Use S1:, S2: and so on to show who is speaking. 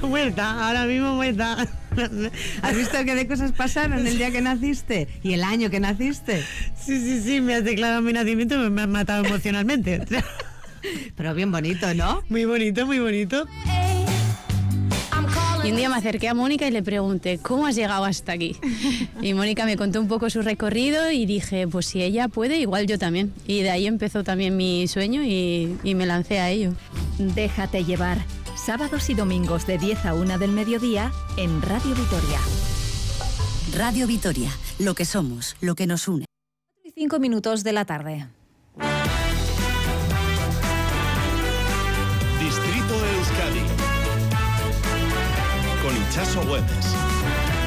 S1: Muerta, ahora mismo muerta.
S2: ¿Has visto qué de cosas pasaron el día que naciste? ¿Y el año que naciste?
S1: Sí, me has declarado mi nacimiento y me has matado emocionalmente.
S2: Pero bien bonito, ¿no?
S1: Muy bonito, muy bonito.
S3: Y un día me acerqué a Mónica y le pregunté, ¿cómo has llegado hasta aquí? Y Mónica me contó un poco su recorrido y dije, pues si ella puede, igual yo también. Y de ahí empezó también mi sueño y me lancé a ello.
S4: Déjate llevar. Sábados y domingos de 10 a 1 del mediodía en Radio Vitoria.
S5: Radio Vitoria, lo que somos, lo que nos une.
S4: 5 minutos de la tarde.
S6: Distrito Euskadi con Itxaso Güemes.